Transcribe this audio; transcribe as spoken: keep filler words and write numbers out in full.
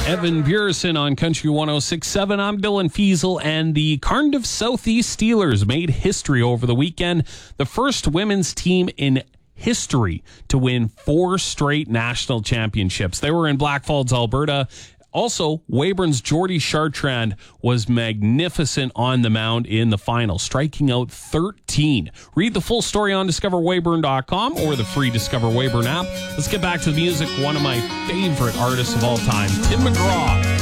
Evan Burison on Country one oh six point seven. I'm Dylan Fiesel, and the Cardiff Southeast Steelers made history over the weekend. The first women's team in history to win four straight national championships. They were in Blackfalds, Alberta. Also, Weyburn's Geordie Chartrand was magnificent on the mound in the final, striking out thirteen. Read the full story on discover weyburn dot com or the free Discover Weyburn app. Let's get back to the music. One of my favorite artists of all time, Tim McGraw.